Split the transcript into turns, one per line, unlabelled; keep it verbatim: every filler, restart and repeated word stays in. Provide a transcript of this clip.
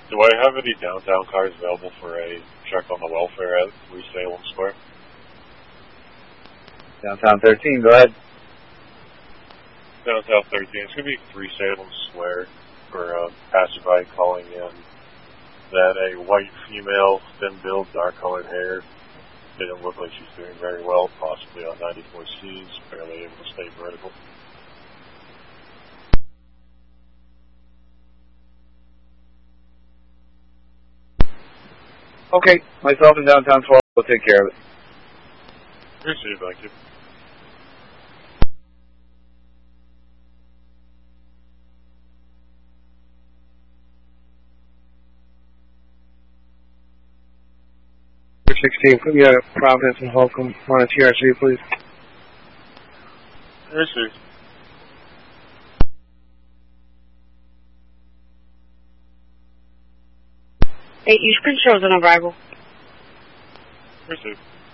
Do I have any downtown cars available for a check on the welfare at three Salem Square?
Downtown thirteen, go ahead.
Downtown thirteen, it's going to be three Salem Square for a passerby calling in that a white female, thin build, dark colored hair, didn't look like she's doing very well, possibly on ninety-four C's, barely able to stay vertical.
Okay, myself in downtown twelve will take care of it.
Appreciate it, thank you.
sixteen, put me at Providence and Holcomb on a T R C, please.
Appreciate it.
Hey, East Prince shows an arrival.
Appreciate it.